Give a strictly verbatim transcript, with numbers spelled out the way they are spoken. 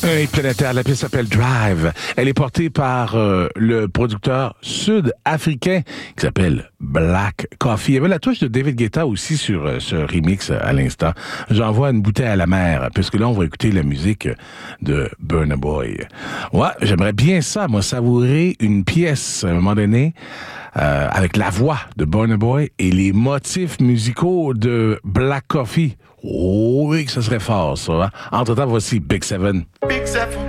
Un hit planétaire, la pièce s'appelle Drive. Elle est portée par euh, le producteur sud-africain qui s'appelle Black Coffee. Il y avait la touche de David Guetta aussi sur euh, ce remix euh, à l'instant. J'envoie une bouteille à la mer, puisque là, on va écouter la musique de Burna Boy. Ouais, j'aimerais bien ça, moi, savourer une pièce, à un moment donné, euh, avec la voix de Burna Boy et les motifs musicaux de Black Coffee. Oh oui, que ça serait fort, ça. Hein? Entre-temps, voici Big Seven. Big Seven.